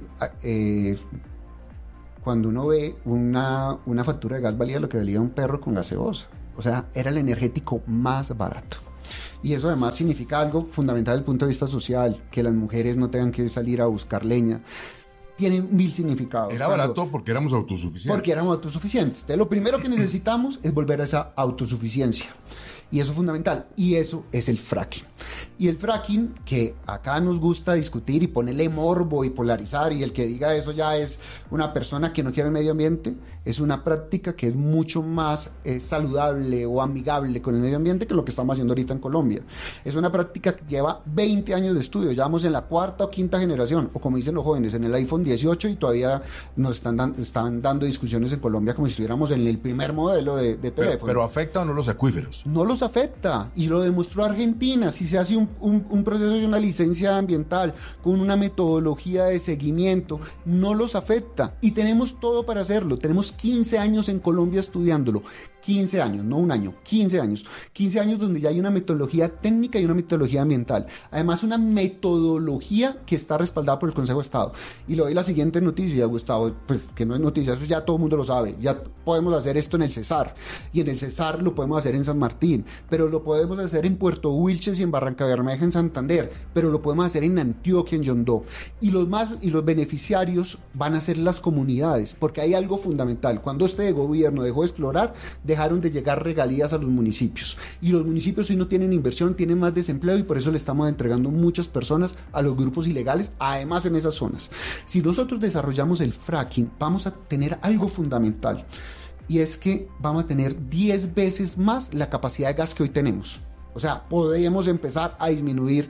cuando uno ve una factura de gas valía lo que valía un perro con gaseosa. O sea, era el energético más barato. Y eso además significa algo fundamental desde el punto de vista social, que las mujeres no tengan que salir a buscar leña. Tiene 1000 significados. Era barato porque éramos autosuficientes. Porque éramos autosuficientes. Entonces, lo primero que necesitamos es volver a esa autosuficiencia. Y eso es fundamental. Y eso es el fracking. Y el fracking, que acá nos gusta discutir y ponerle morbo y polarizar, y el que diga eso ya es una persona que no quiere el medio ambiente, es una práctica que es mucho más saludable o amigable con el medio ambiente que lo que estamos haciendo ahorita en Colombia. Es una práctica que lleva 20 años de estudio. Ya vamos en la 4ª o 5ª generación, o como dicen los jóvenes, en el iPhone 18, y todavía nos están dando discusiones en Colombia como si estuviéramos en el primer modelo de teléfono. Pero ¿afecta o no los acuíferos? No los afecta, y lo demostró Argentina. Si se hace un proceso de una licencia ambiental con una metodología de seguimiento, no los afecta, y tenemos todo para hacerlo. Tenemos 15 años en Colombia estudiándolo. 15 años, no un año, 15 años. 15 años donde ya hay una metodología técnica y una metodología ambiental. Además, una metodología que está respaldada por el Consejo de Estado. Y le doy la siguiente noticia, Gustavo, pues que no es noticia, eso ya todo el mundo lo sabe. Ya podemos hacer esto en el Cesar. Y en el Cesar lo podemos hacer en San Martín. Pero lo podemos hacer en Puerto Wilches y en Barrancabermeja, en Santander. Pero lo podemos hacer en Antioquia, en Yondó. Y los beneficiarios van a ser las comunidades. Porque hay algo fundamental. Cuando este gobierno dejó de explorar, dejaron de llegar regalías a los municipios, y los municipios hoy no tienen inversión, tienen más desempleo, y por eso le estamos entregando muchas personas a los grupos ilegales, además en esas zonas. Si nosotros desarrollamos el fracking, vamos a tener algo fundamental, y es que vamos a tener 10 veces más la capacidad de gas que hoy tenemos. O sea, podemos empezar a disminuir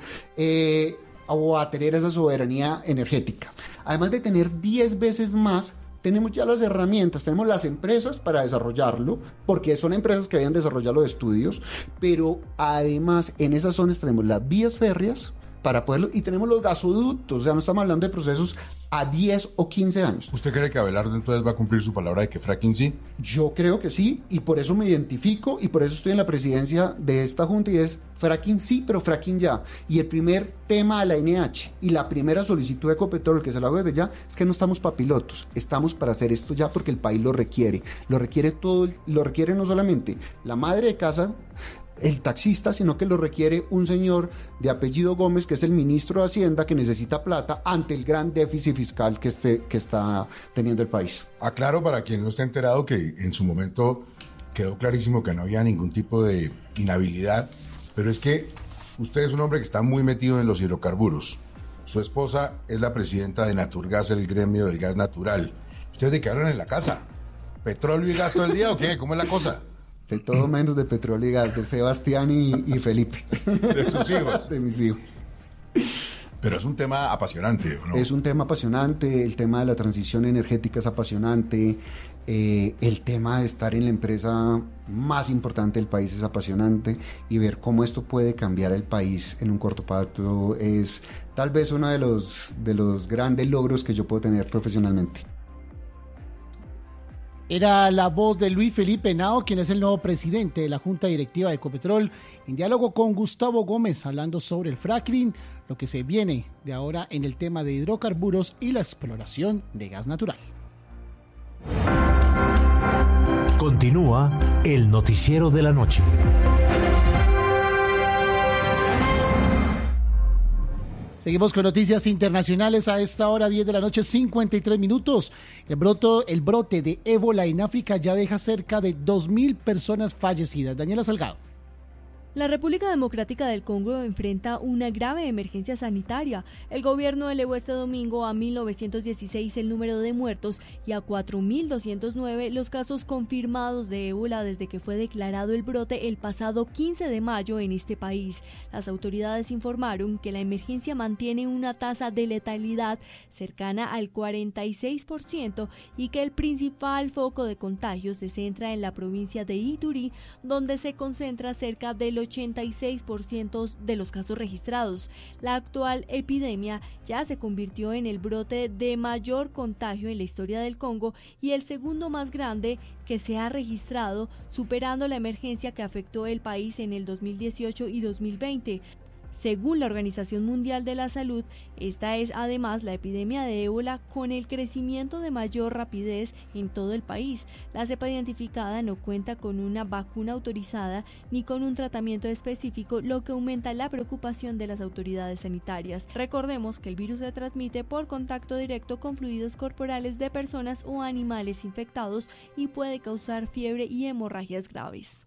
o a tener esa soberanía energética. Además de tener 10 veces más, tenemos ya las herramientas, tenemos las empresas para desarrollarlo, porque son empresas que habían desarrollado los estudios, pero además en esas zonas tenemos las vías férreas para poderlo, y tenemos los gasoductos. O sea, no estamos hablando de procesos a 10 o 15 años. ¿Usted cree que Abelardo entonces va a cumplir su palabra de que fracking sí? Yo creo que sí, y por eso me identifico, y por eso estoy en la presidencia de esta junta, y es fracking sí, pero fracking ya. Y el primer tema a la NH y la primera solicitud de Ecopetrol, que se lo hago desde ya, es que no estamos para pilotos, estamos para hacer esto ya porque el país lo requiere. Lo requiere todo, lo requiere no solamente la madre de casa, el taxista, sino que lo requiere un señor de apellido Gómez, que es el ministro de Hacienda, que necesita plata ante el gran déficit fiscal que está teniendo el país. Aclaro para quien no esté enterado que en su momento quedó clarísimo que no había ningún tipo de inhabilidad, pero es que usted es un hombre que está muy metido en los hidrocarburos. Su esposa es la presidenta de Naturgas, el gremio del gas natural. ¿Ustedes de qué hablan en la casa? ¿Petróleo y gas todo el día o qué? ¿Cómo es la cosa? De todo menos de petróleo y gas, de Sebastián y Felipe. ¿De sus hijos? De mis hijos. Pero es un tema apasionante, ¿o no? Es un tema apasionante, el tema de la transición energética es apasionante, el tema de estar en la empresa más importante del país es apasionante, y ver cómo esto puede cambiar el país en un corto plazo es tal vez uno de los grandes logros que yo puedo tener profesionalmente. Era la voz de Luis Felipe Henao, quien es el nuevo presidente de la Junta Directiva de Ecopetrol, en diálogo con Gustavo Gómez, hablando sobre el fracking, lo que se viene de ahora en el tema de hidrocarburos y la exploración de gas natural. Continúa el noticiero de la noche. Seguimos con noticias internacionales a esta hora, 10 de la noche, 53 minutos. El brote de ébola en África ya deja cerca de 2.000 personas fallecidas. Daniela Salgado. La República Democrática del Congo enfrenta una grave emergencia sanitaria. El gobierno elevó este domingo a 1.916 el número de muertos y a 4.209 los casos confirmados de ébola desde que fue declarado el brote el pasado 15 de mayo en este país. Las autoridades informaron que la emergencia mantiene una tasa de letalidad cercana al 46% y que el principal foco de contagio se centra en la provincia de Ituri, donde se concentra cerca del 86% de los casos registrados. La actual epidemia ya se convirtió en el brote de mayor contagio en la historia del Congo y el segundo más grande que se ha registrado, superando la emergencia que afectó el país en el 2018 y 2020. Según la Organización Mundial de la Salud, esta es además la epidemia de ébola con el crecimiento de mayor rapidez en todo el país. La cepa identificada no cuenta con una vacuna autorizada ni con un tratamiento específico, lo que aumenta la preocupación de las autoridades sanitarias. Recordemos que el virus se transmite por contacto directo con fluidos corporales de personas o animales infectados y puede causar fiebre y hemorragias graves.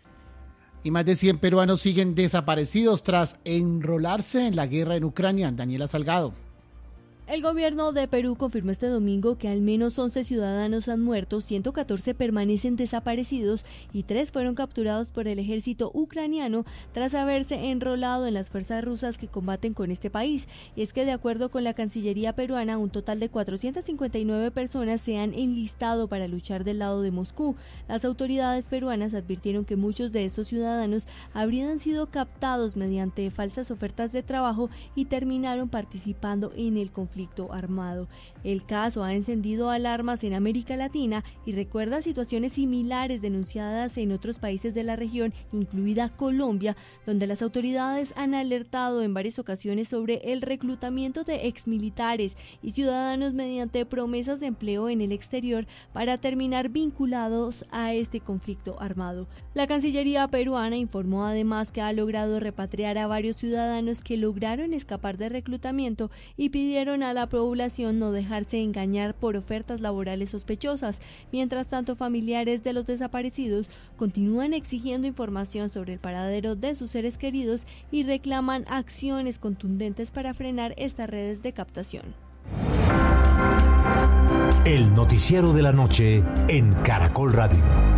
Y más de 100 peruanos siguen desaparecidos tras enrolarse en la guerra en Ucrania. Daniela Salgado. El gobierno de Perú confirmó este domingo que al menos 11 ciudadanos han muerto, 114 permanecen desaparecidos y 3 fueron capturados por el ejército ucraniano tras haberse enrolado en las fuerzas rusas que combaten con este país. Y es que de acuerdo con la Cancillería peruana, un total de 459 personas se han enlistado para luchar del lado de Moscú. Las autoridades peruanas advirtieron que muchos de estos ciudadanos habrían sido captados mediante falsas ofertas de trabajo y terminaron participando en el conflicto armado. El caso ha encendido alarmas en América Latina y recuerda situaciones similares denunciadas en otros países de la región, incluida Colombia, donde las autoridades han alertado en varias ocasiones sobre el reclutamiento de exmilitares y ciudadanos mediante promesas de empleo en el exterior para terminar vinculados a este conflicto armado. La Cancillería peruana informó además que ha logrado repatriar a varios ciudadanos que lograron escapar de reclutamiento y pidieron a la población no dejarse engañar por ofertas laborales sospechosas. Mientras tanto, familiares de los desaparecidos continúan exigiendo información sobre el paradero de sus seres queridos y reclaman acciones contundentes para frenar estas redes de captación. El noticiero de la noche en Caracol Radio.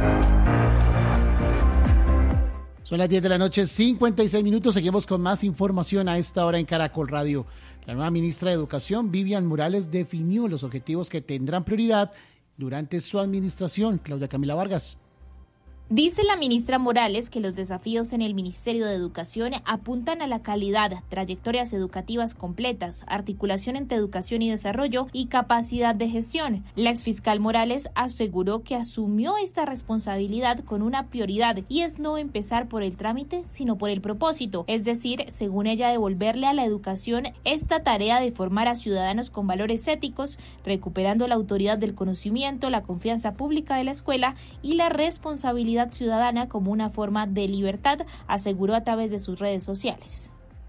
Son las 10 de la noche, 56 minutos. Seguimos con más información a esta hora en Caracol Radio. La nueva ministra de Educación, Vivian Morales, definió los objetivos que tendrán prioridad durante su administración. Claudia Camila Vargas. Dice la ministra Morales que los desafíos en el Ministerio de Educación apuntan a la calidad, trayectorias educativas completas, articulación entre educación y desarrollo y capacidad de gestión. La exfiscal Morales aseguró que asumió esta responsabilidad con una prioridad y es no empezar por el trámite, sino por el propósito, es decir, según ella, devolverle a la educación esta tarea de formar a ciudadanos con valores éticos, recuperando la autoridad del conocimiento, la confianza pública de la escuela y la responsabilidad ciudadana como una forma de libertad, aseguró a través de sus redes sociales.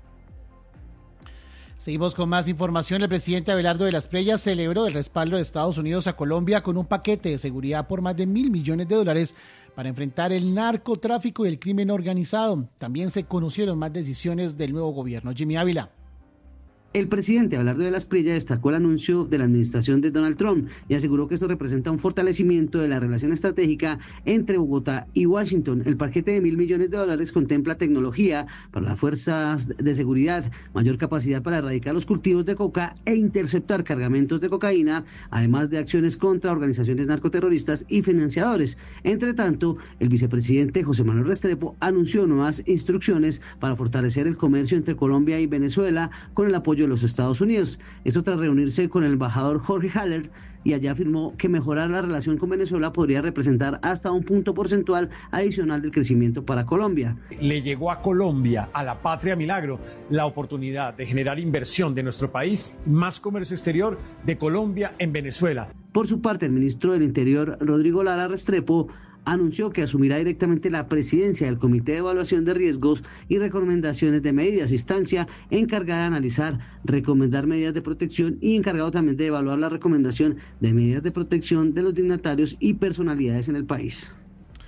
Seguimos con más información. El presidente Abelardo de las Preyas celebró el respaldo de Estados Unidos a Colombia con un paquete de seguridad por más de $1.000 millones para enfrentar el narcotráfico y el crimen organizado. También se conocieron más decisiones del nuevo gobierno. Jimmy Ávila. El presidente Abelardo de las Preyas destacó el anuncio de la administración de Donald Trump y aseguró que esto representa un fortalecimiento de la relación estratégica entre Bogotá y Washington. El paquete de $1.000 millones contempla tecnología para las fuerzas de seguridad, mayor capacidad para erradicar los cultivos de coca e interceptar cargamentos de cocaína, además de acciones contra organizaciones narcoterroristas y financiadores. Entre tanto, el vicepresidente José Manuel Restrepo anunció nuevas instrucciones para fortalecer el comercio entre Colombia y Venezuela con el apoyo de los Estados Unidos. Esto tras reunirse con el embajador Jorge Haller, y allá afirmó que mejorar la relación con Venezuela podría representar hasta un punto porcentual adicional del crecimiento para Colombia. Le llegó a Colombia, a la patria milagro, la oportunidad de generar inversión de nuestro país, más comercio exterior de Colombia en Venezuela. Por su parte, el ministro del Interior, Rodrigo Lara Restrepo, anunció que asumirá directamente la presidencia del Comité de Evaluación de Riesgos y Recomendaciones de Medidas, instancia encargada de analizar, recomendar medidas de protección y encargado también de evaluar la recomendación de medidas de protección de los dignatarios y personalidades en el país.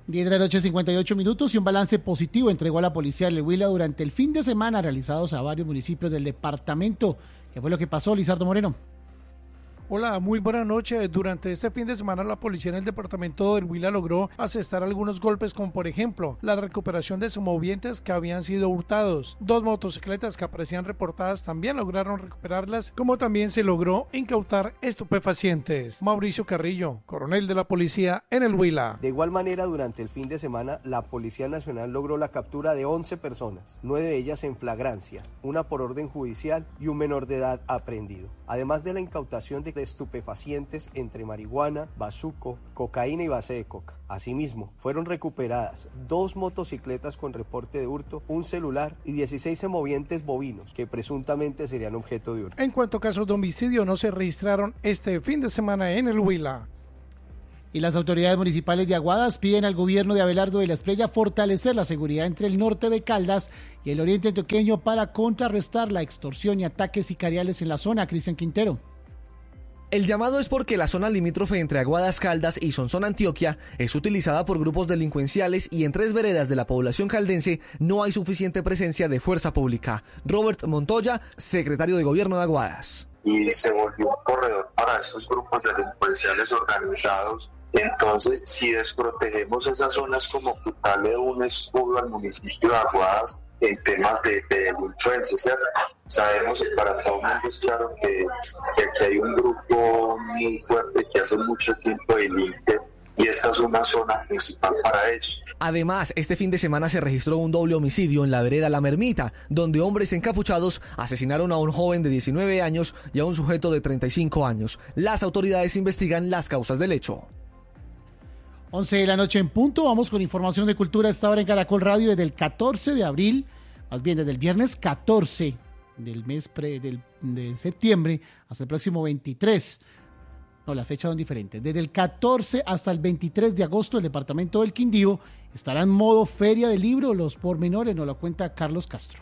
10 de la noche, 58 minutos, y un balance positivo entregó a la policía del Huila durante el fin de semana realizados a varios municipios del departamento. ¿Qué fue lo que pasó, Lizardo Moreno? Hola, muy buena noche. Durante este fin de semana la policía en el departamento del Huila logró asestar algunos golpes, como por ejemplo la recuperación de semovientes que habían sido hurtados. 2 motocicletas que aparecían reportadas también lograron recuperarlas, como también se logró incautar estupefacientes. Mauricio Carrillo, coronel de la policía en el Huila. De igual manera, durante el fin de semana la Policía Nacional logró la captura de 11 personas, 9 de ellas en flagrancia, una por orden judicial y un menor de edad aprehendido. Además de la incautación de estupefacientes entre marihuana, bazuco, cocaína y base de coca. Asimismo, fueron recuperadas 2 motocicletas con reporte de hurto, un celular y 16 semovientes bovinos que presuntamente serían objeto de hurto. En cuanto a casos de homicidio, no se registraron este fin de semana en el Huila. Y las autoridades municipales de Aguadas piden al gobierno de Abelardo de la Espriella fortalecer la seguridad entre el norte de Caldas y el oriente antioqueño para contrarrestar la extorsión y ataques sicariales en la zona. Cristian Quintero. El llamado es porque la zona limítrofe entre Aguadas Caldas y Sonsón Antioquia es utilizada por grupos delincuenciales y en 3 veredas de la población caldense no hay suficiente presencia de fuerza pública. Robert Montoya, secretario de Gobierno de Aguadas. Y se volvió un corredor para estos grupos delincuenciales organizados. Entonces, si desprotegemos esas zonas como quitarle un escudo al municipio de Aguadas en temas de delincuencia, ¿cierto? Sabemos que para todo el mundo es claro que aquí hay un grupo muy fuerte que hace mucho tiempo delinque y esta es una zona principal para ellos. Además, este fin de semana se registró un doble homicidio en la vereda La Mermita, donde hombres encapuchados asesinaron a un joven de 19 años y a un sujeto de 35 años. Las autoridades investigan las causas del hecho. 11 de la noche en punto, vamos con información de cultura a esta hora en Caracol Radio desde el 14 de abril, más bien desde el viernes 14 del mes de septiembre hasta el próximo 23. No, las fechas son diferentes. Desde el 14 hasta el 23 de agosto, el departamento del Quindío estará en modo feria del libro. Los pormenores nos lo cuenta Carlos Castro.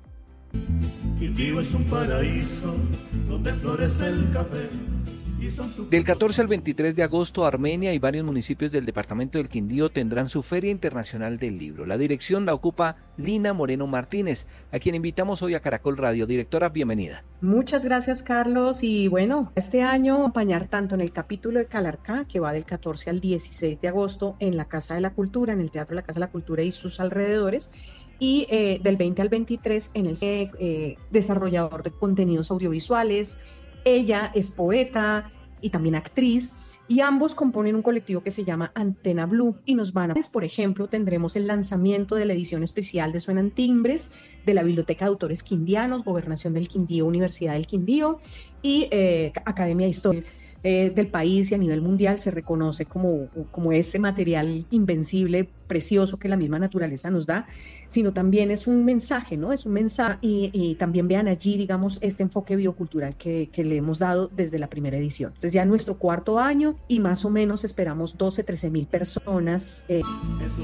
Quindío es un paraíso donde florece el café. Del 14 al 23 de agosto, Armenia y varios municipios del departamento del Quindío tendrán su Feria Internacional del Libro. La dirección la ocupa Lina Moreno Martínez, a quien invitamos hoy a Caracol Radio. Directora, bienvenida. Muchas gracias, Carlos. Y bueno, este año acompañar tanto en el capítulo de Calarcá, que va del 14 al 16 de agosto en la Casa de la Cultura, en el Teatro de la Casa de la Cultura y sus alrededores, y del 20 al 23 en el desarrollador de contenidos audiovisuales. Ella es poeta y también actriz, y ambos componen un colectivo que se llama Antena Blue, y nos van a, por ejemplo, tendremos el lanzamiento de la edición especial de Suenan Timbres, de la Biblioteca de Autores Quindianos, Gobernación del Quindío, Universidad del Quindío, y Academia de Historia del país, y a nivel mundial se reconoce como este material invencible, precioso, que la misma naturaleza nos da, sino también es un mensaje, ¿no? Es un mensaje, y también vean allí, digamos, este enfoque biocultural que le hemos dado desde la primera edición. Entonces ya nuestro 4º año, y más o menos esperamos 12-13 mil personas.